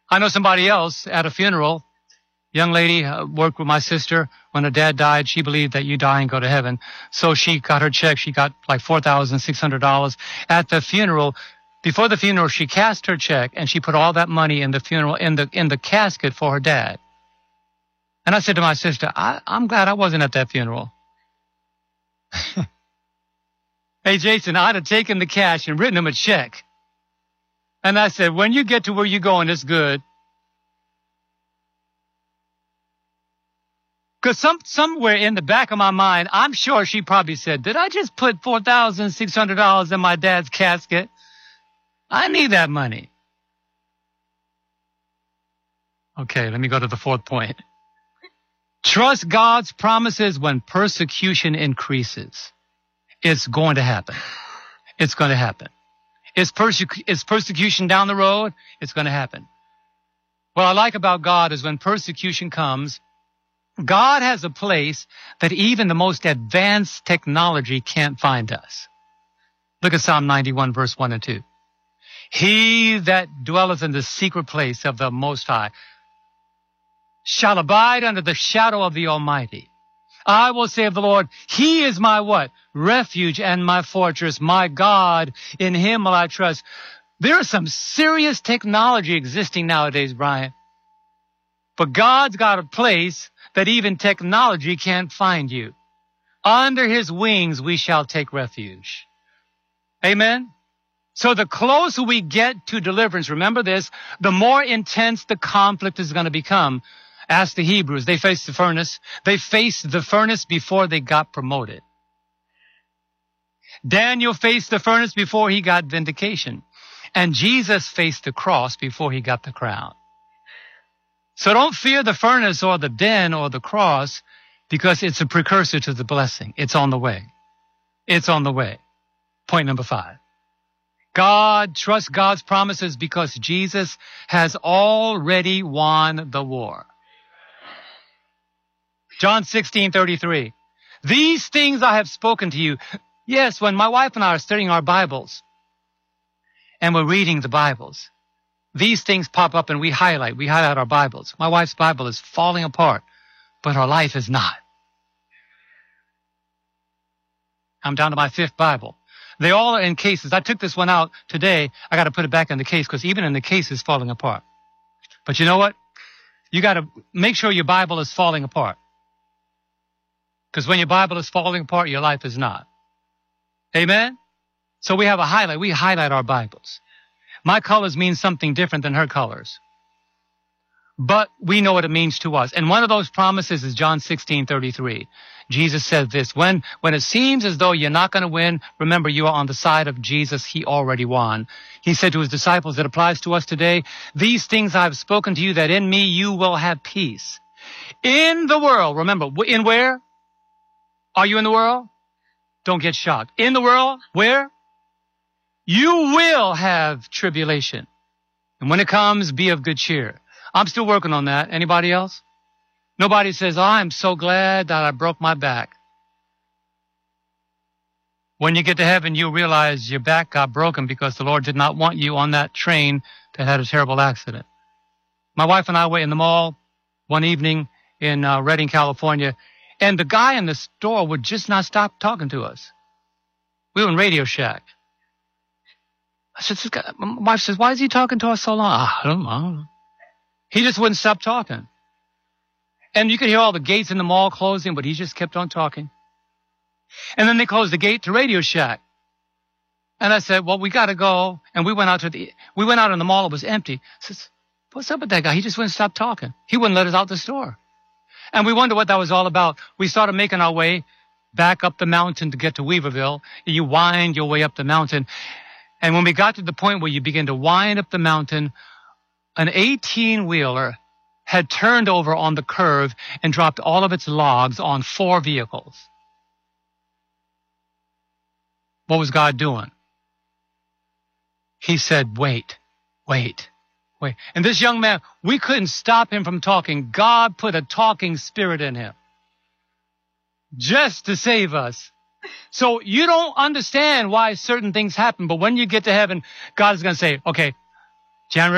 I know somebody else at a funeral. Young lady worked with my sister. When her dad died, she believed that you die and go to heaven. So she got her check. She got like $4,600 at the funeral. Before the funeral, she cashed her check and she put all that money in the funeral, in the casket for her dad. And I said to my sister, I'm glad I wasn't at that funeral. Hey, Jason, I'd have taken the cash and written him a check. And I said, when you get to where you're going, it's good. Because somewhere in the back of my mind, I'm sure she probably said, did I just put $4,600 in my dad's casket? I need that money. Okay, let me go to the fourth point. Trust God's promises when persecution increases. It's going to happen. It's going to happen. Is persecution down the road? It's going to happen. What I like about God is when persecution comes, God has a place that even the most advanced technology can't find us. Look at Psalm 91, verse 1 and 2. He that dwelleth in the secret place of the Most High shall abide under the shadow of the Almighty. I will say of the Lord, He is my what? Refuge and my fortress, my God, in Him will I trust. There is some serious technology existing nowadays, Brian. But God's got a place that even technology can't find you. Under His wings we shall take refuge. Amen? So the closer we get to deliverance, remember this, the more intense the conflict is going to become. Ask the Hebrews. They faced the furnace. They faced the furnace before they got promoted. Daniel faced the furnace before he got vindication. And Jesus faced the cross before he got the crown. So don't fear the furnace or the den or the cross, because it's a precursor to the blessing. It's on the way. It's on the way. Point number 5. Trust God's promises because Jesus has already won the war. John 16:33. These things I have spoken to you. Yes, when my wife and I are studying our Bibles and we're reading the Bibles, these things pop up and we highlight our Bibles. My wife's Bible is falling apart, but her life is not. I'm down to my 5th Bible. They all are in cases. I took this one out today. I got to put it back in the case because even in the case it's falling apart. But you know what? You got to make sure your Bible is falling apart. Because when your Bible is falling apart, your life is not. Amen? So we have a highlight. We highlight our Bibles. My colors mean something different than her colors. But we know what it means to us. And one of those promises is John 16:33. Jesus said this, when it seems as though you're not going to win, remember you are on the side of Jesus. He already won. He said to his disciples, it applies to us today, these things I have spoken to you, that in me you will have peace. In the world, remember, in where? Are you in the world? Don't get shocked. In the world, where? You will have tribulation. And when it comes, be of good cheer. I'm still working on that. Anybody else? Nobody says, oh, I'm so glad that I broke my back. When you get to heaven, you'll realize your back got broken because the Lord did not want you on that train that had a terrible accident. My wife and I were in the mall one evening in Redding, California, and the guy in the store would just not stop talking to us. We were in Radio Shack. I said, my wife says, why is he talking to us so long? I don't know. He just wouldn't stop talking. And you could hear all the gates in the mall closing, but he just kept on talking. And then they closed the gate to Radio Shack. And I said, well, we got to go. And we went out in the mall. It was empty. I said, what's up with that guy? He just wouldn't stop talking. He wouldn't let us out the store. And we wondered what that was all about. We started making our way back up the mountain to get to Weaverville. You wind your way up the mountain. And when we got to the point where you begin to wind up the mountain, an 18-wheeler had turned over on the curve and dropped all of its logs on 4 vehicles. What was God doing? He said, wait. And this young man, we couldn't stop him from talking. God put a talking spirit in him just to save us. So you don't understand why certain things happen, but when you get to heaven, God is going to say, okay, January